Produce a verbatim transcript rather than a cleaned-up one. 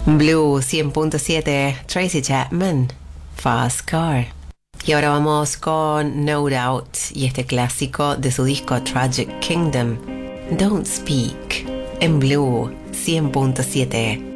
Blue cien punto siete, Tracy Chapman, Fast Car. Y ahora vamos con No Doubt y este clásico de su disco Tragic Kingdom, Don't Speak, en Blue cien punto siete.